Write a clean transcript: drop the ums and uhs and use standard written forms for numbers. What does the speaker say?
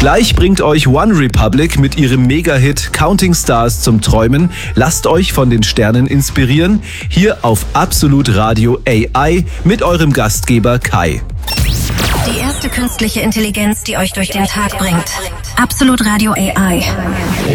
Gleich bringt euch One Republic mit ihrem Mega-Hit Counting Stars zum Träumen. Lasst euch von den Sternen inspirieren. Hier auf Absolut Radio AI mit eurem Gastgeber Kai. Die erste künstliche Intelligenz, die euch durch den Tag bringt. Absolut Radio AI.